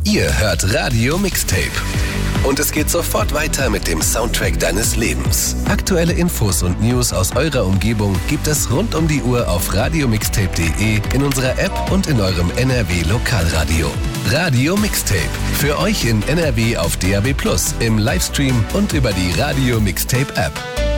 Ihr hört Radio Mixtape. Und es geht sofort weiter mit dem Soundtrack deines Lebens. Aktuelle Infos und News aus eurer Umgebung gibt es rund um die Uhr auf radiomixtape.de, in unserer App und in eurem NRW-Lokalradio. Radio Mixtape. Für euch in NRW auf DAB+, im Livestream und über die Radio Mixtape App.